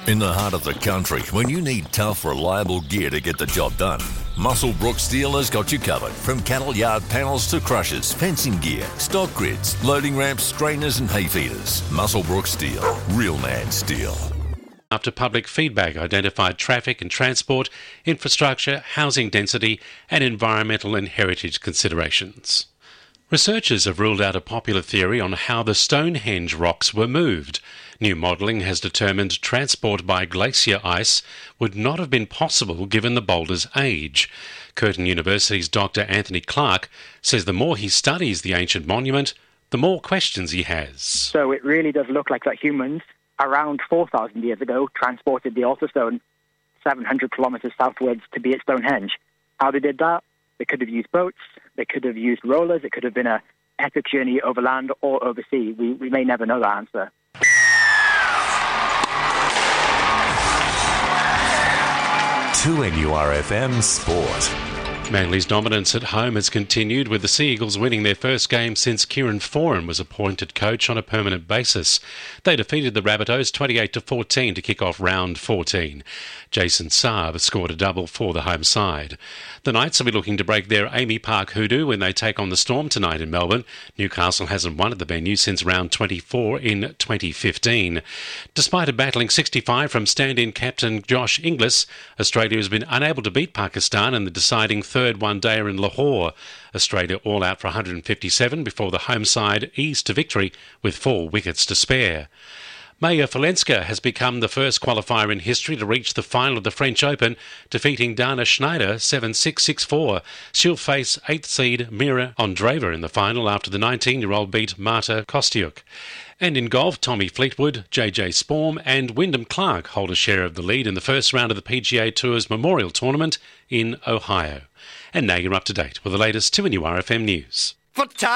In the heart of the country, when you need tough, reliable gear to get the job done, Muswellbrook Steel has got you covered. From cattle yard panels to crushers, fencing gear, stock grids, loading ramps, strainers and hay feeders. Muswellbrook Steel. Real man steel. After public feedback identified traffic and transport, infrastructure, housing density and environmental and heritage considerations. Researchers have ruled out a popular theory on how the Stonehenge rocks were moved. New modelling has determined transport by glacier ice would not have been possible given the boulder's age. Curtin University's Dr. Anthony Clark says the more he studies the ancient monument, the more questions he has. So it really does look like that humans, around 4,000 years ago, transported the altar stone 700 kilometres southwards to be at Stonehenge. How they did that? They could have used boats, they could have used rollers, it could have been an epic journey over land or over sea. We may never know that answer. To NURFM Sport. Manly's dominance at home has continued, with the Sea Eagles winning their first game since Kieran Foran was appointed coach on a permanent basis. They defeated the Rabbitohs 28-14 to kick off round 14. Jason Saab scored a double for the home side. The Knights will be looking to break their Amy Park hoodoo when they take on the Storm tonight in Melbourne. Newcastle hasn't won at the venue since round 24 in 2015. Despite a battling 65 from stand-in captain Josh Inglis, Australia has been unable to beat Pakistan in the deciding third one-dayer in Lahore. Australia all out for 157 before the home side eased to victory with 4 wickets to spare. Maya Falenska has become the first qualifier in history to reach the final of the French Open, defeating Dana Schneider 7-6, 6-4. She'll face 8th seed Mira Andreeva in the final after the 19-year-old beat Marta Kostyuk. And in golf, Tommy Fleetwood, JJ Sporm and Wyndham Clark hold a share of the lead in the first round of the PGA Tour's Memorial Tournament in Ohio. And now you're up to date with the latest 2NURFM news.